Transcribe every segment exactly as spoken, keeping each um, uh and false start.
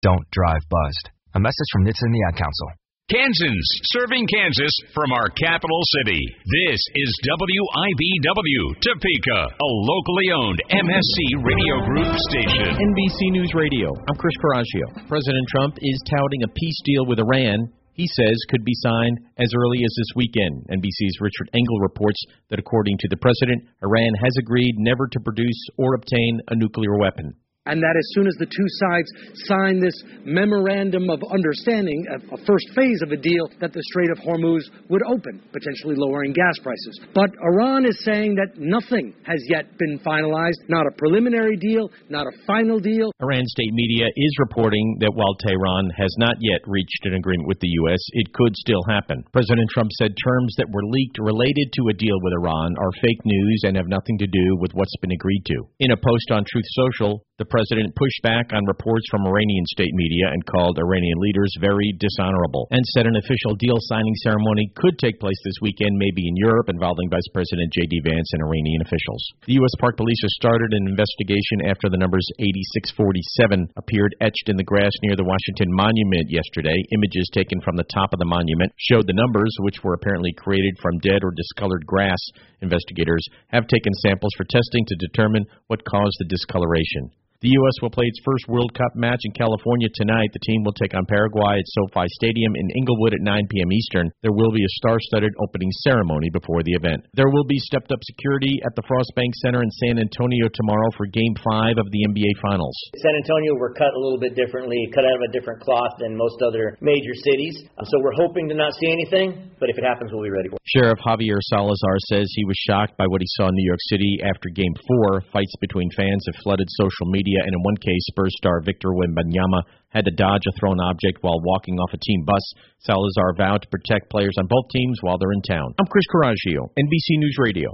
Don't drive buzzed. A message from N H T S A and the Ad Council. Kansans, serving Kansas from our capital city. This is W I B W, Topeka, a locally owned M S C Radio Group station. N B C News Radio, I'm Chris Coraggio. President Trump is touting a peace deal with Iran he says could be signed as early as this weekend. N B C's Richard Engel reports that according to the president, Iran has agreed never to produce or obtain a nuclear weapon. And that as soon as the two sides sign this memorandum of understanding, a, a first phase of a deal, that the Strait of Hormuz would open, potentially lowering gas prices. But Iran is saying that nothing has yet been finalized, not a preliminary deal, not a final deal. Iran state media is reporting that while Tehran has not yet reached an agreement with the U S, it could still happen. President Trump said terms that were leaked related to a deal with Iran are fake news and have nothing to do with what's been agreed to. In a post on Truth Social, the president pushed back on reports from Iranian state media and called Iranian leaders very dishonorable, and said an official deal signing ceremony could take place this weekend, maybe in Europe, involving Vice President J D Vance and Iranian officials. The U S Park Police has started an investigation after the numbers eighty-six forty-seven appeared etched in the grass near the Washington Monument yesterday. Images taken from the top of the monument showed the numbers, which were apparently created from dead or discolored grass. Investigators have taken samples for testing to determine what caused the discoloration. The U S will play its first World Cup match in California tonight. The team will take on Paraguay at SoFi Stadium in Inglewood at nine p.m. Eastern. There will be a star-studded opening ceremony before the event. There will be stepped-up security at the Frostbank Center in San Antonio tomorrow for Game five of the N B A Finals. San Antonio, we're cut a little bit differently, cut out of a different cloth than most other major cities. So we're hoping to not see anything, but if it happens, we'll be ready for it. Sheriff Javier Salazar says he was shocked by what he saw in New York City after Game four. Fights between fans have flooded social media, and in one case, Spurs star Victor Wembanyama had to dodge a thrown object while walking off a team bus. Salazar vowed to protect players on both teams while they're in town. I'm Chris Coraggio, N B C News Radio.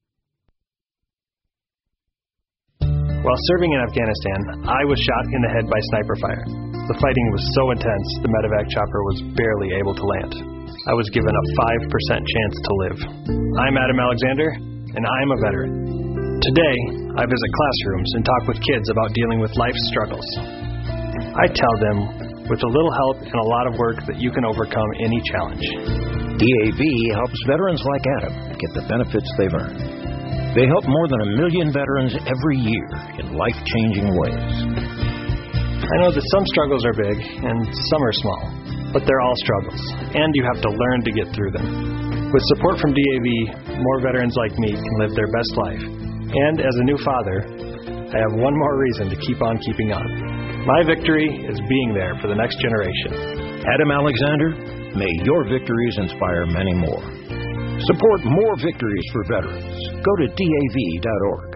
While serving in Afghanistan, I was shot in the head by sniper fire. The fighting was so intense, the medevac chopper was barely able to land. I was given a five percent chance to live. I'm Adam Alexander, and I'm a veteran. Today, I visit classrooms and talk with kids about dealing with life's struggles. I tell them, with a little help and a lot of work, that you can overcome any challenge. D A V helps veterans like Adam get the benefits they've earned. They help more than a million veterans every year in life-changing ways. I know that some struggles are big and some are small, but they're all struggles, and you have to learn to get through them. With support from D A V, more veterans like me can live their best life. And as a new father, I have one more reason to keep on keeping on. My victory is being there for the next generation. Adam Alexander, may your victories inspire many more. Support more victories for veterans. Go to D A V dot org.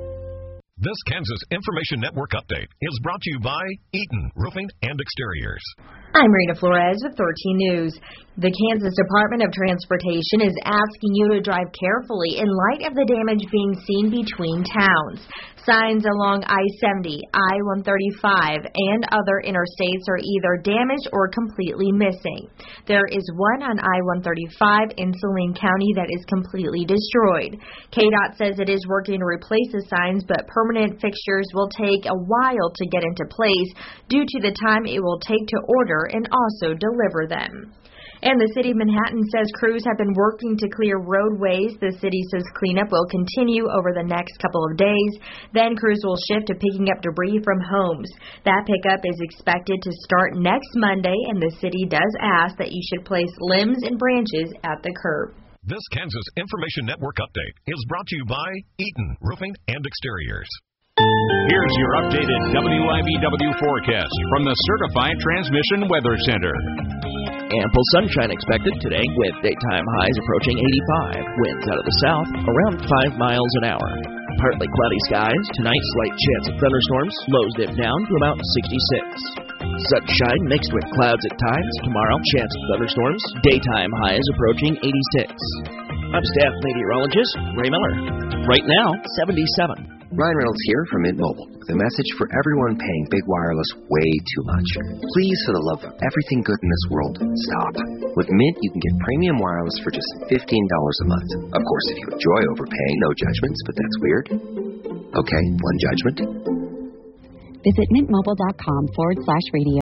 This Kansas Information Network update is brought to you by Eaton Roofing and Exteriors. I'm Rita Flores with thirteen News. The Kansas Department of Transportation is asking you to drive carefully in light of the damage being seen between towns. Signs along I seventy, I one thirty-five, and other interstates are either damaged or completely missing. There is one on I one thirty-five in Saline County that is completely destroyed. K D O T says it is working to replace the signs, but permanent fixtures will take a while to get into place due to the time it will take to order and also deliver them. And the City of Manhattan says crews have been working to clear roadways. The city says cleanup will continue over the next couple of days. Then crews will shift to picking up debris from homes. That pickup is expected to start next Monday, and the city does ask that you should place limbs and branches at the curb. This Kansas Information Network update is brought to you by Eaton Roofing and Exteriors. Here's your updated W I B W forecast from the Certified Transmission Weather Center. Ample sunshine expected today with daytime highs approaching eighty-five. Winds out of the south around five miles an hour. Partly cloudy skies. Tonight, slight chance of thunderstorms. Lows dip down to about sixty-six. Sunshine mixed with clouds at times. Tomorrow, chance of thunderstorms. Daytime highs approaching eighty-six. I'm staff meteorologist Ray Miller. Right now, seventy-seven. Ryan Reynolds here from Mint Mobile with a message for everyone paying big wireless way too much. Please, for the love of everything good in this world, stop. With Mint, you can get premium wireless for just fifteen dollars a month. Of course, if you enjoy overpaying, no judgments, but that's weird. Okay, one judgment. Visit mintmobile.com forward slash radio.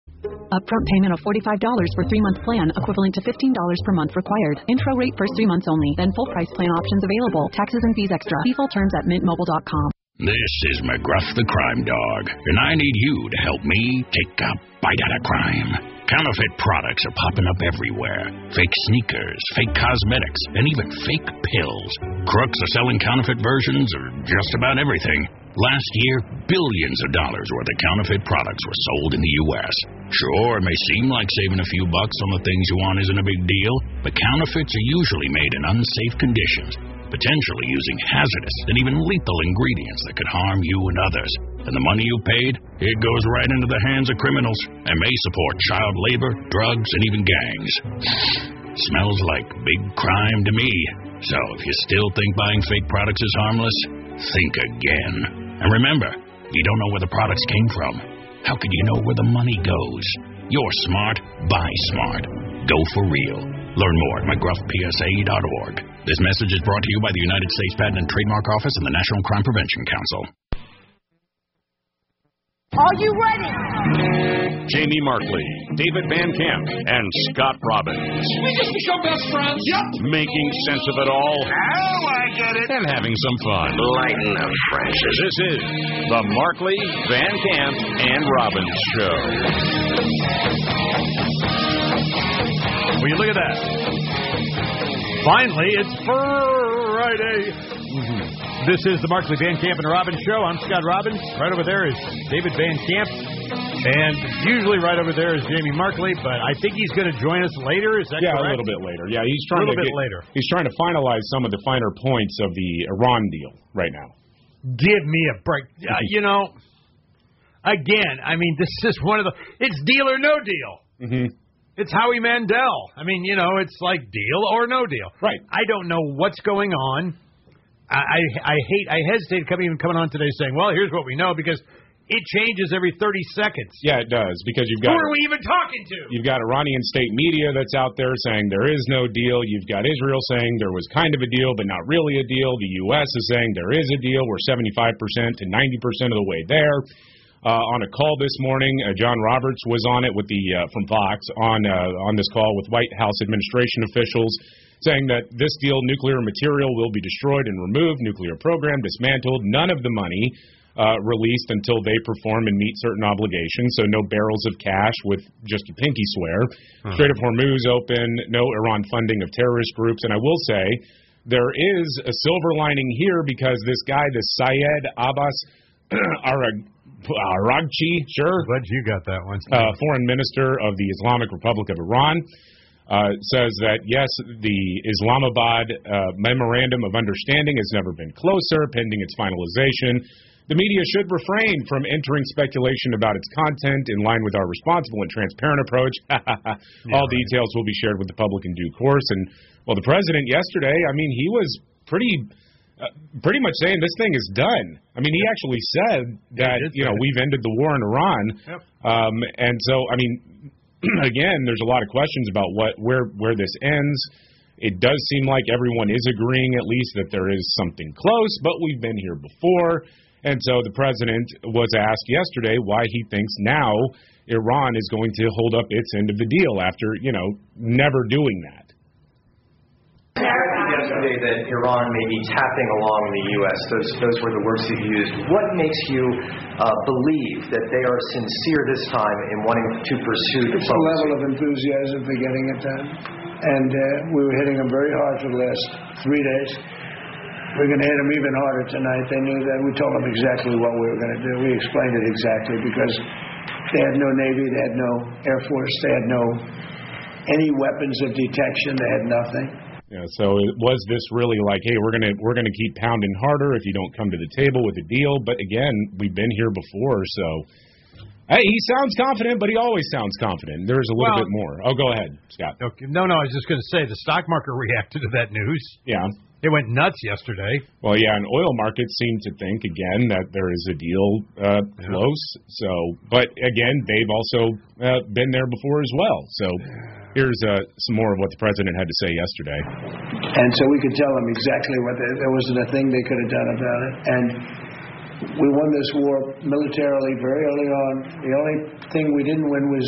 Upfront payment of forty-five dollars for three-month plan, equivalent to fifteen dollars per month required. Intro rate first three months only. Then full price plan options available. Taxes and fees extra. See full terms at mint mobile dot com. This is McGruff the Crime Dog, and I need you to help me take a bite out of crime. Counterfeit products are popping up everywhere. Fake sneakers, fake cosmetics, and even fake pills. Crooks are selling counterfeit versions of just about everything. Last year, billions of dollars worth of counterfeit products were sold in the U S Sure, it may seem like saving a few bucks on the things you want isn't a big deal, but counterfeits are usually made in unsafe conditions, potentially using hazardous and even lethal ingredients that could harm you and others. And the money you paid, it goes right into the hands of criminals and may support child labor, drugs, and even gangs. Smells like big crime to me. So if you still think buying fake products is harmless, think again. And remember, you don't know where the products came from. How could you know where the money goes? You're smart, buy smart. Go for real. Learn more at mcgruff p s a dot org. This message is brought to you by the United States Patent and Trademark Office and the National Crime Prevention Council. Are you ready? Jamie Markley, David Van Camp, and Scott Robbins. We just become best friends. Yep. Making sense of it all. Oh, I get it. And having some fun. Lighten up, Francis. This is the Markley, Van Camp, and Robbins Show. Will you look at that? Finally, it's Friday. Mm-hmm. This is the Markley, Van Camp, and Robbins Show. I'm Scott Robbins. Right over there is David Van Camp. And usually right over there is Jamie Markley, but I think he's going to join us later. Is that yeah, correct? Yeah, a little bit later. Yeah, he's trying a little to bit get, later. He's trying to finalize some of the finer points of the Iran deal right now. Give me a break. Uh, you know, again, I mean, this is one of the, it's deal or no deal. Mm-hmm. It's Howie Mandel. I mean, you know, it's like deal or no deal. Right. I don't know what's going on. I I, I hate, I hesitate coming even coming on today saying, well, here's what we know, because it changes every thirty seconds. Yeah, it does, because you've got... Who are we even talking to? You've got Iranian state media that's out there saying there is no deal. You've got Israel saying there was kind of a deal, but not really a deal. The U S is saying there is a deal. We're seventy-five percent to ninety percent of the way there. Uh, on a call this morning, uh, John Roberts was on it with the uh, from Fox on uh, on this call with White House administration officials, saying that this deal, nuclear material will be destroyed and removed, nuclear program dismantled, none of the money uh, released until they perform and meet certain obligations, so no barrels of cash with just a pinky swear. Uh-huh. Strait of Hormuz open, no Iran funding of terrorist groups, and I will say there is a silver lining here, because this guy, this Syed Abbas Arag Aragchi, sure. Glad you got that one. Uh, foreign minister of the Islamic Republic of Iran, uh, says that, yes, the Islamabad uh, Memorandum of Understanding has never been closer, pending its finalization. The media should refrain from entering speculation about its content in line with our responsible and transparent approach. yeah, All right. Details will be shared with the public in due course. And, well, the president yesterday, I mean, he was pretty... Uh, pretty much saying this thing is done. I mean, he actually said that, you know, we've ended the war in Iran. Yep. Um, and so, I mean, again, there's a lot of questions about what where where this ends. It does seem like everyone is agreeing at least that there is something close, but we've been here before. And so the president was asked yesterday why he thinks now Iran is going to hold up its end of the deal after, you know, never doing that. Yesterday that Iran may be tapping along in the U S. Those those were the words you used. What makes you uh, believe that they are sincere this time in wanting to pursue the It's the level of enthusiasm for getting it done. And uh, we were hitting them very hard for the last three days. We're going to hit them even harder tonight. They knew that. We told them exactly what we were going to do. We explained it exactly, because they had no Navy, they had no Air Force, they had no any weapons of detection, they had nothing. Yeah, so it, was this really like, hey, we're gonna we're gonna keep pounding harder if you don't come to the table with a deal? But again, we've been here before, so hey, he sounds confident, but he always sounds confident. There's a little well, bit more. Oh, go ahead, Scott. Okay, no, no, I was just going to say the stock market reacted to that news. Yeah, it went nuts yesterday. Well, yeah, and oil markets seem to think again that there is a deal uh, yeah. close. So, but again, they've also uh, been there before as well. So. Here's uh, some more of what the president had to say yesterday. And so we could tell them exactly what they, there wasn't a thing they could have done about it. And we won this war militarily very early on. The only thing we didn't win was